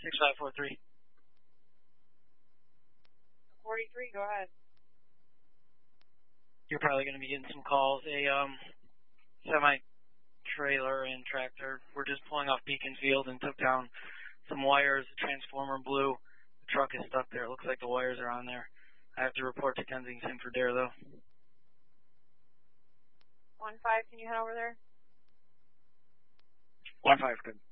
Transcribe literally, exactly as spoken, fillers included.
six five four three. forty-three, go ahead. You're probably going to be getting some calls. A um, semi-trailer and tractor were just pulling off Beaconsfield and took down some wires. The transformer blew. The truck is stuck there. It looks like the wires are on there. I have to report to Kensington for dare, though. one five, can you head over there? one five, good.